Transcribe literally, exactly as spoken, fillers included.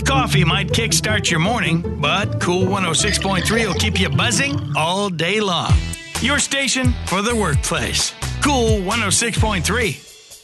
coffee might kickstart your morning, but Cool one oh six point three will keep you buzzing all day long. Your station for the workplace. Cool one oh six point three.